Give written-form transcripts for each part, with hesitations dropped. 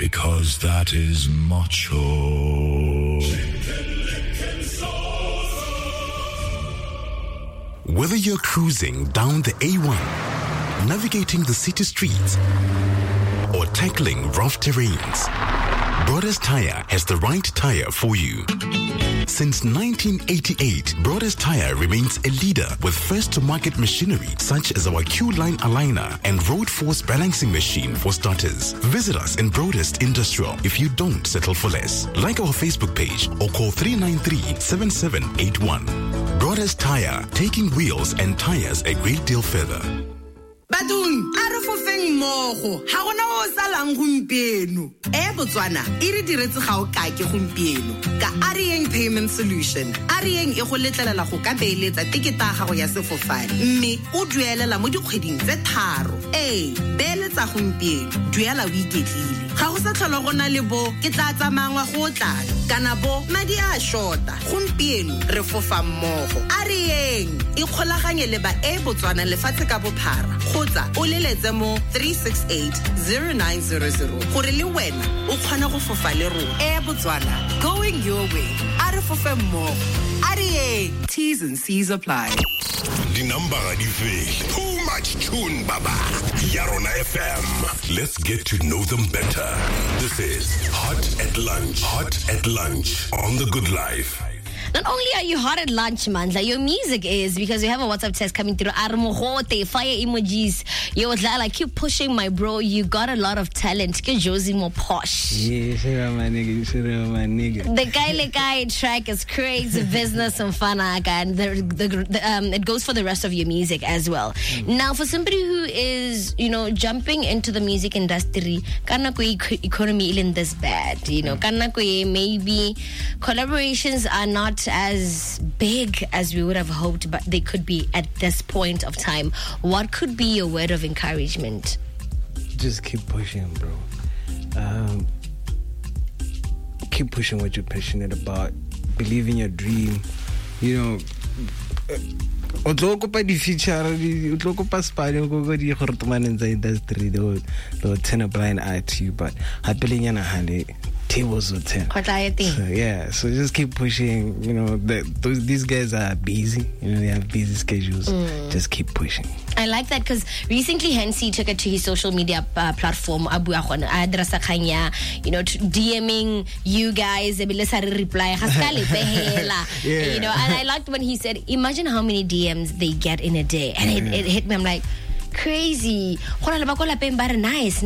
because that is macho. Whether you're cruising down the A1, navigating the city streets, or tackling rough terrains, Brothers Tire has the right tire for you. Since 1988, Brothers Tire remains a leader with first-to-market machinery such as our Q-Line aligner and Road Force balancing machine for starters. Visit us in Broadest Industrial if you don't settle for less. Like our Facebook page or call 393-7781. Brothers Tire, taking wheels and tires a great deal further. Badung, arofofeng mogo, ha gona o salang gompieno. Botswana, iri diretse ga o ka ke gompieno. Ka Arieng Payment Solution. Arieng e go letlelela go ka beeletsa tiketa ga go ya sefofane. Mme o duelela mo dikgweding tse 3. Beeletsa gompieno, duela o iketlile. Ga go sa tlhola gona le bo ke tla tsamangwa go tla. Kana bo madi a shota. Gompieno re fofa mmogo. Arieng e kgolaganye le ba Botswana lefatshe ka bophara. Kgotsa o leletse mo 368-0900 gore le wena o kgona go fofa le rona. Botswana, going your way. Are fofe mmogo. Are T's and C's apply. The number too much tune, Baba. Yarona FM. Let's get to know them better. This is Hot at Lunch. Hot at Lunch on The Good Life. Not only are you hot at lunch, Mandla, your music is, because we have a WhatsApp text coming through. Armohote, fire emojis. Yo, like, keep pushing, my bro. You got a lot of talent. Get Josie more posh. Yeah, sure, my nigga. The guy track is crazy business and fun, and it goes for the rest of your music as well. Now, for somebody who is, jumping into the music industry, economy isn't this bad. Maybe collaborations are not as big as we would have hoped, but they could be at this point of time. What could be your word of encouragement? Just keep pushing, bro. Keep pushing what you're passionate about. Believe in your dream. O tlo kopa di feature, o tlo kopa spine go go di gore tmane in the industry, they'll turn a blind eye to you, but happily nyana hande tables will turn. So just keep pushing. These guys are busy. They have busy schedules. Just keep pushing. I like that because recently Hensi took it to his social media platform, DMing you guys, reply, and I liked when he said, imagine how many DMs they get in a day, and it hit me. I'm like, crazy. Nice.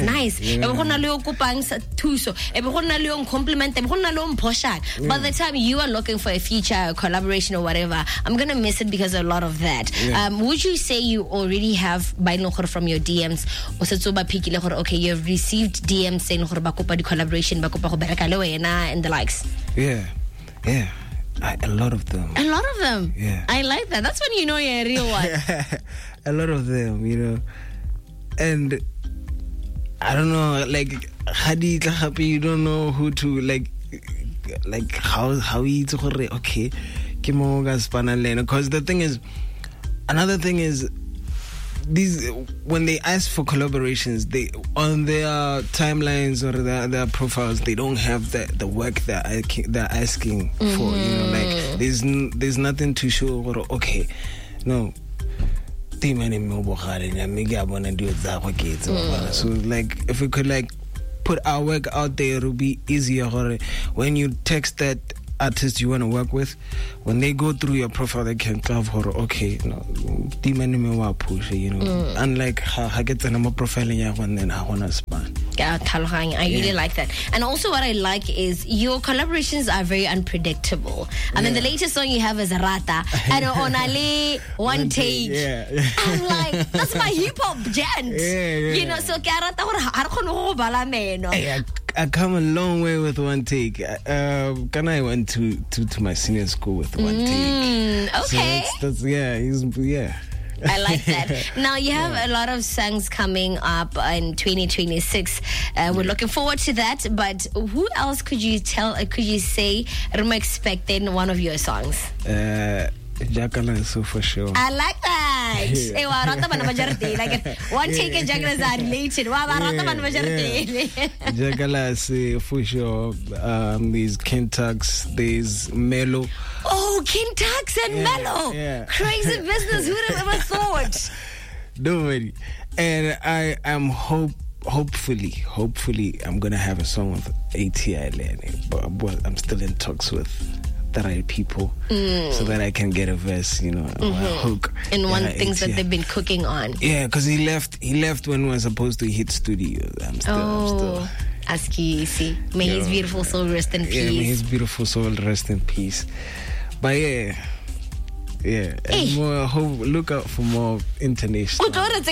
By the time you are looking for a feature, a collaboration or whatever, I'm gonna miss it because of a lot of that. Would you say you already have from your DMs okay, you have received DMs saying the collaboration and the likes? Yeah. A lot of them. Yeah. I like that. That's when you know you're a real one. A lot of them, and I don't know, like Hadi happy, you don't know who to like how it's okay, because another thing is these, when they ask for collaborations, they on their timelines or their profiles, they don't have the work they're asking for. Like there's nothing to show. Okay, no. So like if we could put our work out there, it would be easier. When you text that artist you want to work with, when they go through your profile, they can tell okay, unlike how get a profile and then I want to span. I really like that. And also what I like is your collaborations are very unpredictable. I mean, the latest song you have is Rata and Onale One Take. I'm like, that's my hip hop gent. So I come a long way with One Take. I went to my senior school with One Take. Okay. So that's I like that. Now you have a lot of songs coming up in 2026. We're looking forward to that. But who else could you say expecting one of your songs? Jacqueline, so for sure. I like that. right. Eh, wa rata bana ba jarete. Like one take and jugglers are related. Wa ba rata bana ba jarete. Jagalas for sure. There's Kentux, there's Mellow. Oh, Kentux and Mellow. Yeah. Crazy business. Who would have ever thought? Don't worry. And I am hopefully I'm gonna have a song with ATI Lenny, but I'm still in talks with the right people so that I can get a verse, a hook. And one things that they've been cooking on. Yeah, because he left when we were supposed to hit studios. I'm still Aski, may his beautiful soul rest in peace. Yeah, may his beautiful soul rest in peace. But yeah. And look out for more international. Because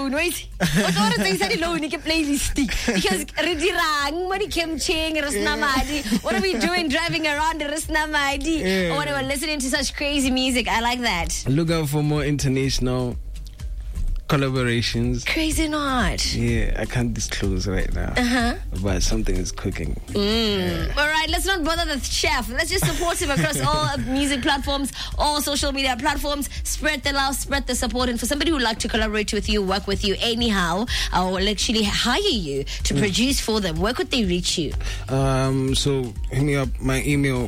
what are we doing driving around or when we're listening to such crazy music? I like that. Look out for more international collaborations. Crazy not. Yeah, I can't disclose right now. But something is cooking. All right, let's not bother the chef. Let's just support him across all music platforms, all social media platforms. Spread the love, spread the support. And for somebody who would like to collaborate with you, work with you anyhow, or actually hire you to produce for them, where could they reach you? So hit me up. My email,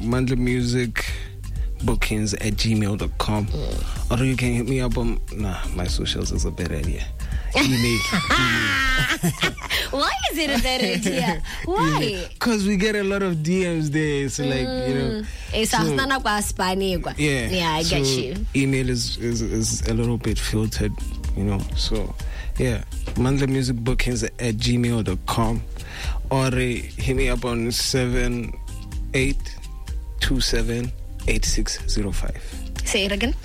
mandlamusicbookings@gmail.com. Or you can hit me up on my socials is a better idea. Email. Why is it a better idea? Why? Because we get a lot of DMs there. So like, yeah, I get you. Email is a little bit filtered, So yeah, mandlamusicbookings@gmail.com. Or hit me up on 78278605. Say it again.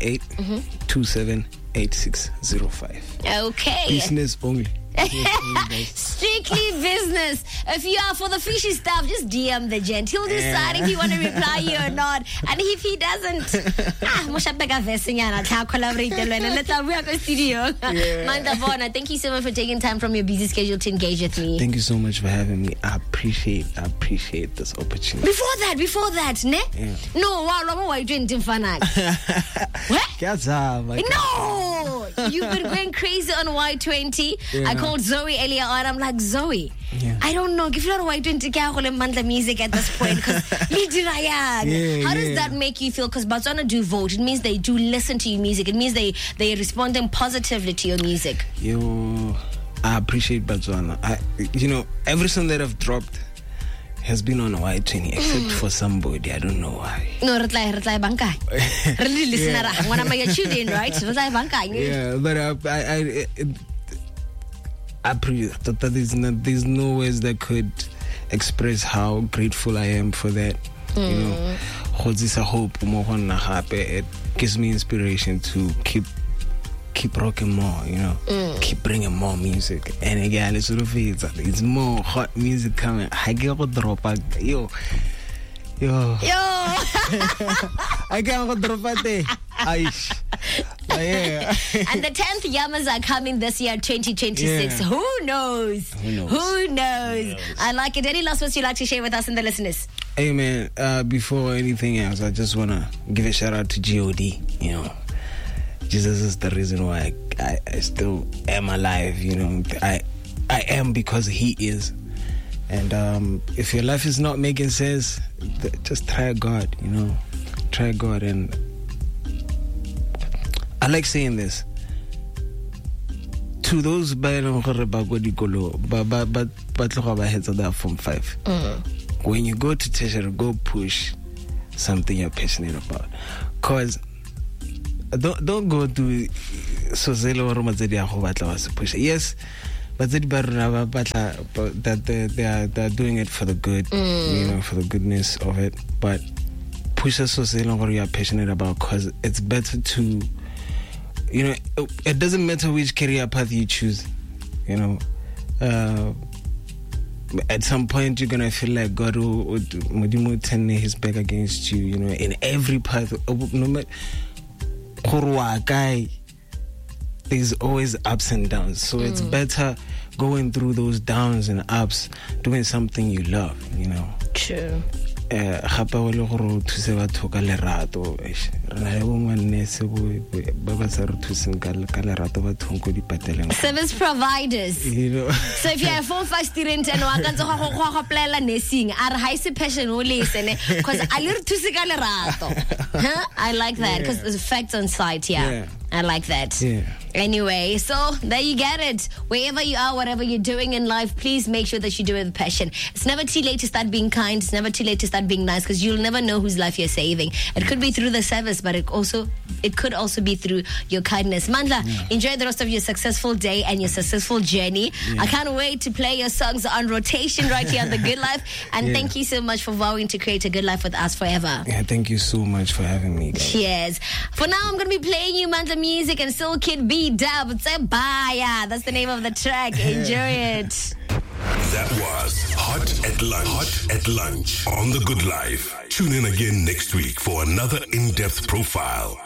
78278605. Okay. Business only. Strictly business. If you are for the fishy stuff, just DM the gent. He'll decide if he want to reply you or not. And if he doesn't, Manda Vona, thank you so much for taking time from your busy schedule to engage with me. Thank you so much for having me. I appreciate this opportunity. Before that, ne? Yeah. No, why you doing What? No! You've been going crazy on Y20. Yeah. I called Zoe earlier on. I'm like, Zoe, I don't know. Give you a Y20 Mandla music at this point. How does that make you feel? Because Botswana do vote. It means they do listen to your music. It means they responding positively to your music. I appreciate Botswana. Every song that I've dropped has been on Y20 except for somebody. I don't know why. No, reply bankai. Really listener. When I'm tuned in, right? Reply bankai. Yeah, but I appreciate that there's no words that could express how grateful I am for that. It's a hope. It gives me inspiration to keep rocking more, keep bringing more music. And again, it's more hot music coming. I can't drop yo. I can't drop it. And the 10th Yamas are coming this year, 2026. Yeah. Who knows? I like it. Any last words you'd like to share with us and the listeners? Hey man, before anything else, I just want to give a shout out to G.O.D. Jesus is the reason why I still am alive. I am because he is. And if your life is not making sense, just try God. Try God. And I like saying this to those heads of that Form 5. When you go to tertiary, go push something you're passionate about. Cause don't go to Sozelo or push. Yes, but they are doing it for the good, for the goodness of it. But push a Sozelo or you're passionate about, cause it's better to, it doesn't matter which career path you choose, at some point you're gonna feel like God will turn his back against you, in every path. No matter there's always ups and downs, so it's better going through those downs and ups, doing something you love. True. gape go le gore o thuse batho ka lerato re na le bo mannese ba ba sa re thuseng ka lerato bathong ko dipateleng service providers, you know. so if you're a Form 5 student and wa ka tso go apply nursing are high passion o listen because a le re thuse ka lerato. I like that because there's facts on site. Yeah. I like that. Anyway, so there you get it. Wherever you are, whatever you're doing in life, please make sure that you do it with passion. It's never too late to start being kind. It's never too late to start being nice because you'll never know whose life you're saving. It could be through the service, but it could also be through your kindness. Mandla, enjoy the rest of your successful day and your successful journey. I can't wait to play your songs on rotation right here on The Good Life. And thank you so much for vowing to create a good life with us forever. Yeah, thank you so much for having me, guys. Cheers. For now, I'm going to be playing you Mandla music and Soul Kid B-Dub. Say bye. That's the name of the track. Enjoy it. That was Hot at Lunch. Hot at Lunch on The Good Life. Tune in again next week for another in-depth profile